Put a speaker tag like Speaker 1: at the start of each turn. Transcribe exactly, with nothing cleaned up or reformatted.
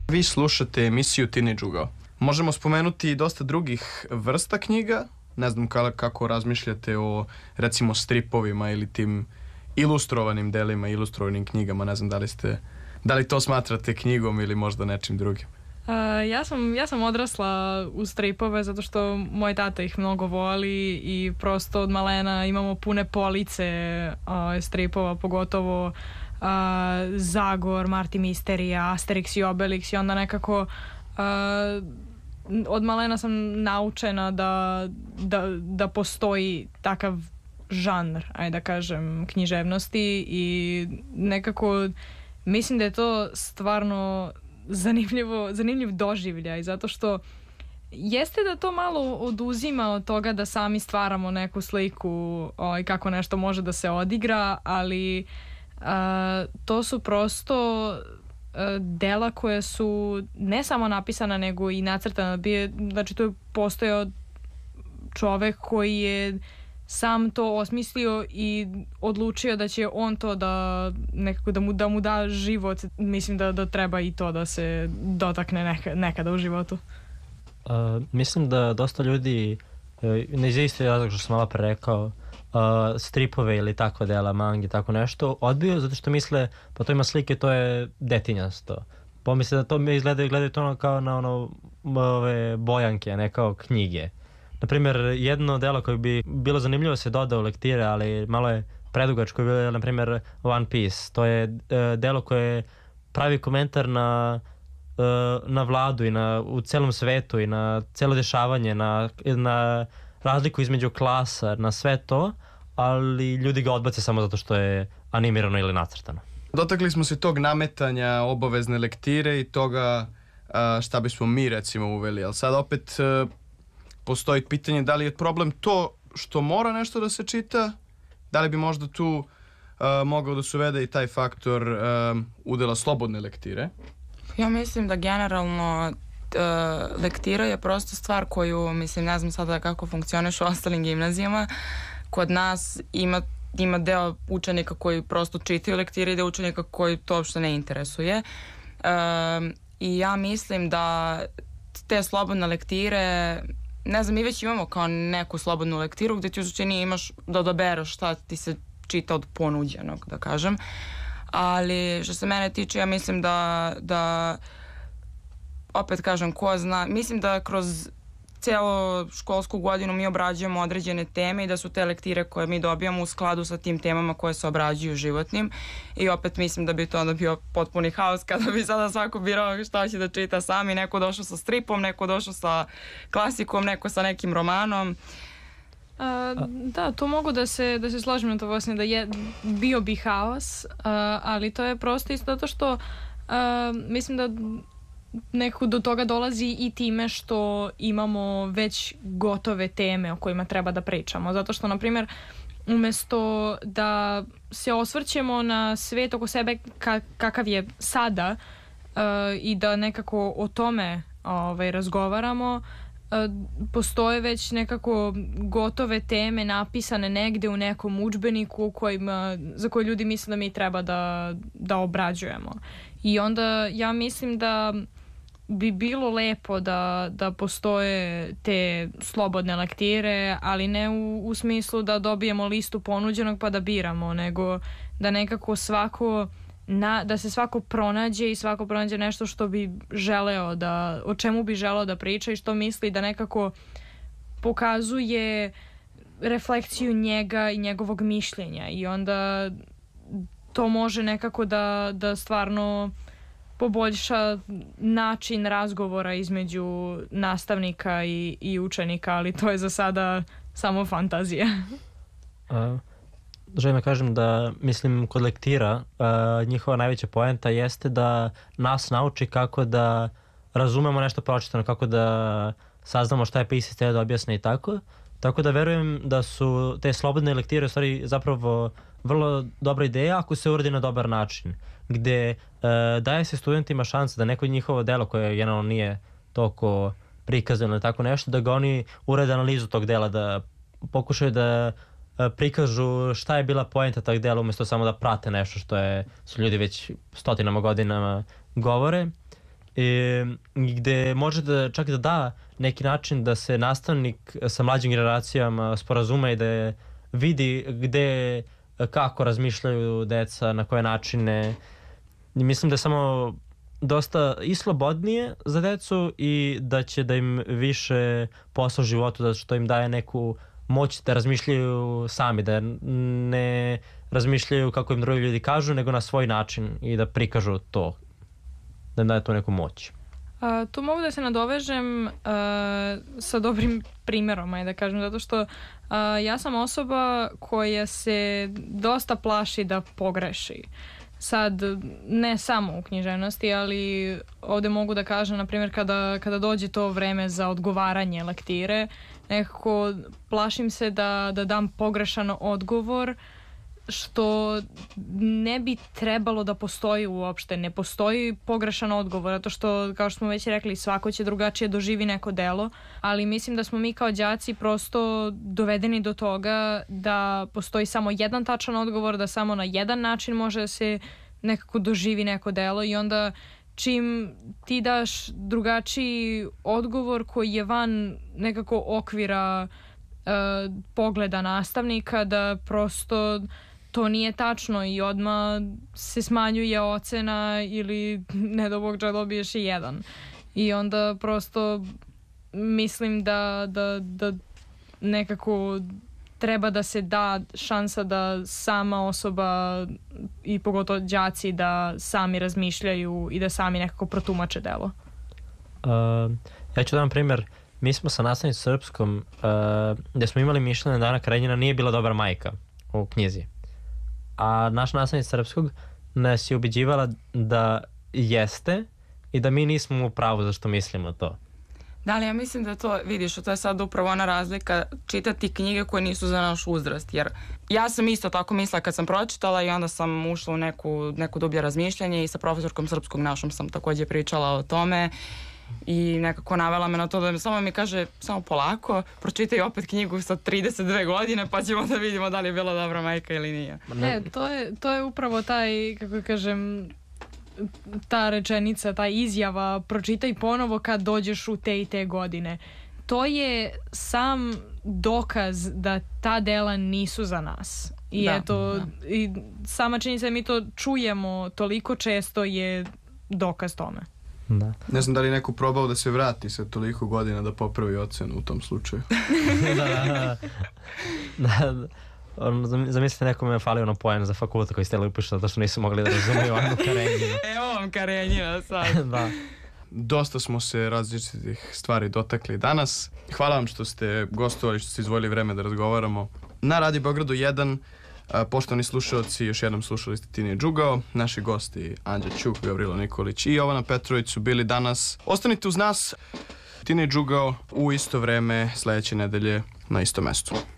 Speaker 1: Vi slušate emisiju Teenage Ugao. Možemo spomenuti dosta drugih vrsta knjiga. Ne znam kako razmišljate o, recimo, stripovima ili tim ilustrovanim delima, ilustrovanim knjigama. Ne znam da li ste, da li to smatrate knjigom ili možda nečim drugim.
Speaker 2: Uh, ja sam, ja sam odrasla u stripove zato što moj tata ih mnogo voli i prosto od malena imamo pune police uh, stripova, pogotovo uh, Zagor, Marti Misterija, Asterix i Obelix, i onda nekako uh, od malena sam naučena da, da, da postoji takav žanr, ajde da kažem, književnosti, i nekako mislim da je to stvarno zanimljivo, zanimljiv doživljaj, zato što jeste da to malo oduzima od toga da sami stvaramo neku sliku o, i kako nešto može da se odigra, ali a, to su prosto a, dela koje su ne samo napisana nego i nacrtana. Znači to je postojao čovek koji je sam to osmislio i odlučio da će on to da nekako da mu da, mu da život. Mislim da, da treba i to da se dotakne neka, nekada u životu.
Speaker 3: Uh, mislim da dosta ljudi uh, ne iz isto razlog što sam malo pre rekao, uh, stripove ili takva dela, mangi, tako nešto odbiju zato što misle pa to ima slike, to je detinjasto. Pomisle da to mi izgledaju, gledaju to ono kao na ono ove bojanke, a ne kao knjige. Naprimjer, jedno delo koje bi bilo zanimljivo se doda u lektire, ali malo je predugačko, je bilo, naprimjer, One Piece. To je uh, delo koje pravi komentar na, uh, na vladu i na, u celom svetu i na celo dešavanje, na, na razliku između klasa, na sve to, ali ljudi ga odbace samo zato što je animirano ili nacrtano.
Speaker 1: Dotakli smo se tog nametanja obavezne lektire i toga uh, šta bismo mi, recimo, uveli, ali sad opet uh, postoji pitanje da li je problem to što mora nešto da se čita, da li bi možda tu uh, mogao da se uvede i taj faktor uh, udela slobodne lektire?
Speaker 4: Ja mislim da generalno uh, lektira je prosto stvar koju, mislim, ne znam sada kako funkcioniš u ostalim gimnazijama. Kod nas ima, ima deo učenika koji prosto čitaju lektire i deo učenika koji to uopšte ne interesuje. Uh, I ja mislim da te slobodne lektire, ne znam, mi već imamo kao neku slobodnu lektiru gde ti u suštini imaš da odabereš šta ti se čita od ponuđenog, da kažem. Ali što se mene tiče, ja mislim da, da opet kažem, ko zna, mislim da kroz celo školsku godinu mi obrađujemo određene teme i da su te lektire koje mi dobijamo u skladu sa tim temama koje se obrađuju životnim, i opet mislim da bi to onda bio potpuni haos kada bi sada svako birao šta će da čita sami, neko došao sa stripom, neko došao sa klasikom, neko sa nekim romanom.
Speaker 2: A, da, to mogu da se, da se složim na to, vlastne, da je bio bi haos, a, ali to je prosto isto zato što a, mislim da nekako do toga dolazi i time što imamo već gotove teme o kojima treba da pričamo. Zato što, na primjer, umesto da se osvrćemo na svet oko sebe ka, kakav je sada uh, i da nekako o tome ovaj, razgovaramo, uh, postoje već nekako gotove teme napisane negde u nekom udžbeniku kojima, za koje ljudi misle da mi treba da, da obrađujemo. I onda ja mislim da bi bilo lepo da, da postoje te slobodne lektire, ali ne u, u smislu da dobijemo listu ponuđenog pa da biramo, nego da nekako svako na, da se svako pronađe i svako pronađe nešto što bi želeo da, o čemu bi želeo da priča i što misli da nekako pokazuje refleksiju njega i njegovog mišljenja, i onda to može nekako da, da stvarno poboljša način razgovora između nastavnika i, i učenika, ali to je za sada samo fantazija.
Speaker 3: Uh, želim da kažem da, mislim, kod lektira uh, njihova najveća poenta jeste da nas nauči kako da razumemo nešto pročitano, kako da saznamo šta je pisac hteo da objasne i tako. Tako da verujem da su te slobodne lektire u stvari zapravo vrlo dobra ideja ako se uradi na dobar način, gde e, daje se studentima šansa da neko njihovo delo koje generalno nije toliko prikazano ili tako nešto, da ga oni urade analizu tog dela, da pokušaju da e, prikažu šta je bila poenta tog dela umesto samo da prate nešto što je, su ljudi već stotinama godinama govore. e, gde može da čak da da neki način da se nastavnik sa mlađim generacijama sporazume i da je vidi gde, kako razmišljaju deca, na koje načine. I mislim da je samo dosta i slobodnije za decu i da će da im više posla u životu, zato što im daje neku moć da razmišljaju sami, da ne razmišljaju kako im drugi ljudi kažu, nego na svoj način i da prikažu to, da im daje to neku moć.
Speaker 2: A, tu mogu da se nadovežem a, sa dobrim primjerom, ajde da kažem, zato što a, ja sam osoba koja se dosta plaši da pogreši. Sad, ne samo u književnosti, ali ovde mogu da kažem, na primjer, kada, kada dođe to vreme za odgovaranje lektire, nekako plašim se da, da dam pogrešan odgovor, što ne bi trebalo da postoji uopšte. Ne postoji pogrešan odgovor, zato što, kao što smo već rekli, svako će drugačije doživi neko delo, ali mislim da smo mi kao đaci prosto dovedeni do toga da postoji samo jedan tačan odgovor, da samo na jedan način može da se nekako doživi neko delo i onda čim ti daš drugačiji odgovor koji je van nekako okvira uh, pogleda nastavnika, da prosto to nije tačno i odmah se smanjuje ocena ili ne do Bog da dobiješ i jedan. I onda prosto mislim da, da, da nekako treba da se da šansa da sama osoba i pogotovo đaci da sami razmišljaju i da sami nekako protumače delo.
Speaker 3: Uh, ja ću da vam primjer. Mi smo sa nastavnicom srpskom uh, gde smo imali mišljenje da Ana Karenjina nije bila dobra majka u knjizi. A naš nastavnik srpskog nas je ubeđivala da jeste i da mi nismo u pravu zašto mislimo to.
Speaker 4: Da, ali ja mislim da to, vidiš, to je sad upravo ona razlika čitati knjige koje nisu za naš uzrast, jer ja sam isto tako mislila kad sam pročitala i onda sam ušla u neku, neku dublje razmišljanje i sa profesorkom srpskog našom sam također pričala o tome i nekako navela me na to da mi samo mi kaže samo polako, pročitaj opet knjigu sa trideset dve godine pa ćemo da vidimo da li je bila dobra majka ili nije.
Speaker 2: Ne, to je, to je upravo taj, kako kažem, ta rečenica, ta izjava pročitaj ponovo kad dođeš u te i te godine. To je sam dokaz da ta dela nisu za nas. I
Speaker 4: da,
Speaker 2: eto,
Speaker 4: da.
Speaker 2: I sama činjenica da mi to čujemo toliko često je dokaz tome.
Speaker 3: Da.
Speaker 1: Ne znam da li neko probao da se vrati sa toliko godina da popravi ocenu u tom slučaju.
Speaker 3: da, da, da, da. On, zamislite nekome je falio na poen za fakultet koji ste upišli zato što nisu mogli da razumiju Anu Karenjinu.
Speaker 4: Evo vam Karenjina sad.
Speaker 3: Da.
Speaker 1: Dosta smo se različitih stvari dotakli danas. Hvala vam što ste gostovali, što ste izvojili vreme da razgovaramo. Na Radio Beogradu jedan, poštovani slušalci, još jednom slušali ste Tini Džugao, naši gosti Anđa Ćuk, Gavrilo Nikolić i Jovana Petrović su bili danas. Ostanite uz nas, Tini Džugao u isto vreme sledeće nedelje na istom mestu.